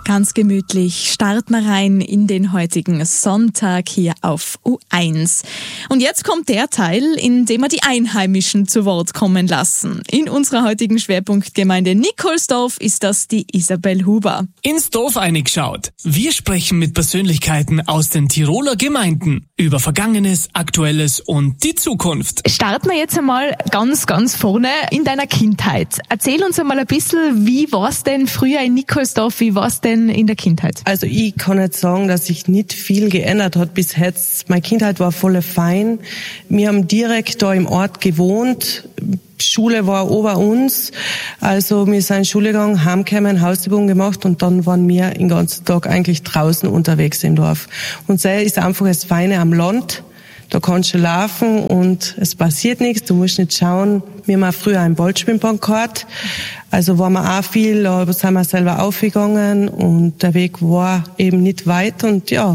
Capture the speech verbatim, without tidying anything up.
Ganz gemütlich starten wir rein in den heutigen Sonntag hier auf U eins. Und jetzt kommt der Teil, in dem wir die Einheimischen zu Wort kommen lassen. In unserer heutigen Schwerpunktgemeinde Nikolsdorf ist das die Isabel Huber. Ins Dorf eingeschaut. Wir sprechen mit Persönlichkeiten aus den Tiroler Gemeinden über Vergangenes, Aktuelles und die Zukunft. Starten wir jetzt einmal ganz, ganz vorne in deiner Kindheit. Erzähl uns einmal ein bisschen, wie war es denn früher in Nikolsdorf, wie war es denn in der Kindheit? Also ich kann nicht sagen, dass sich nicht viel geändert hat bis jetzt. Meine Kindheit war voll fein. Wir haben direkt da im Ort gewohnt. Schule war ober uns. Also wir sind Schule gegangen, heimgekommen, Hausübungen gemacht und dann waren wir den ganzen Tag eigentlich draußen unterwegs im Dorf. Und so ist einfach das Feine am Land. Da kannst du laufen und es passiert nichts, du musst nicht schauen. Wir haben auch früher ein Ballspielbahn gehabt, also waren wir auch viel, da sind wir selber aufgegangen und der Weg war eben nicht weit und ja,